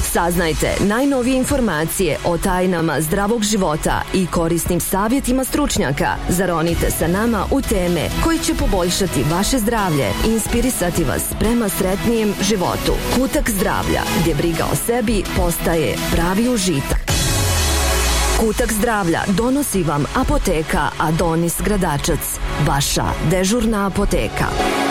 Saznajte najnovije informacije o tajnama zdravog života i korisnim savjetima stručnjaka. Zaronite sa nama u teme koje će poboljšati vaše zdravlje i inspirisati vas prema sretnijem životu. Kutak zdravlja, gdje briga o sebi postaje pravi užitak. Kutak zdravlja donosi vam apoteka Adonis Gradačac, vaša dežurna apoteka.